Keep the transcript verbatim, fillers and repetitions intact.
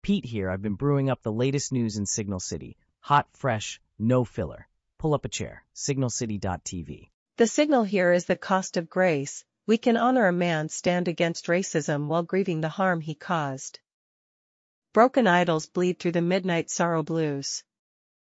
Pete here. I've been brewing up the latest news in Signal City. Hot, fresh, no filler. Pull up a chair. signal city dot t v. The signal here is the cost of grace. We can honor a man's stand against racism while grieving the harm he caused. Broken idols bleed through the midnight sorrow blues.